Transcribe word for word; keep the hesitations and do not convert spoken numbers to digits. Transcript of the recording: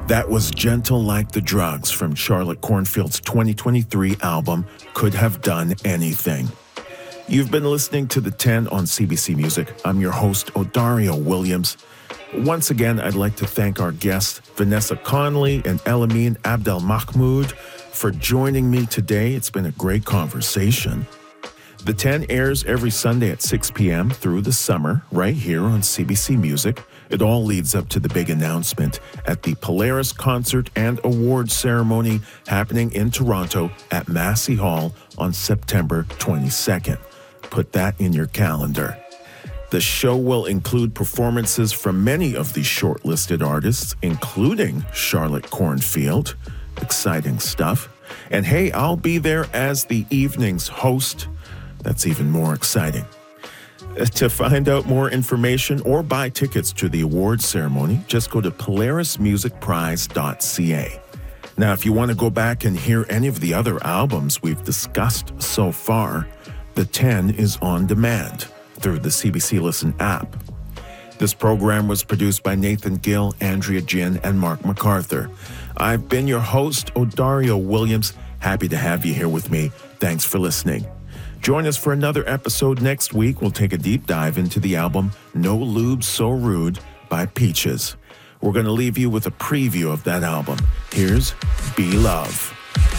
That was Gentle Like the Drugs from Charlotte Cornfield's twenty twenty-three album, Could Have Done Anything. You've been listening to The ten on C B C Music. I'm your host, Odario Williams. Once again, I'd like to thank our guests, Vanessa Conley and Elamine Abdelmahmoud, for joining me today. It's been a great conversation. The ten airs every Sunday at six p.m. through the summer, right here on C B C Music. It all leads up to the big announcement at the Polaris Concert and Awards Ceremony happening in Toronto at Massey Hall on September twenty-second. Put that in your calendar. The show will include performances from many of the shortlisted artists, including Charlotte Cornfield. Exciting stuff. And hey, I'll be there as the evening's host. That's even more exciting. To find out more information or buy tickets to the awards ceremony, just go to polaris music prize dot c a. Now, if you want to go back and hear any of the other albums we've discussed so far, The ten is on demand through the C B C Listen app. This program was produced by Nathan Gill, Andrea Jin, and Mark MacArthur. I've been your host, Odario Williams. Happy to have you here with me. Thanks for listening. Join us for another episode next week. We'll take a deep dive into the album No Lube So Rude by Peaches. We're going to leave you with a preview of that album. Here's Be Love.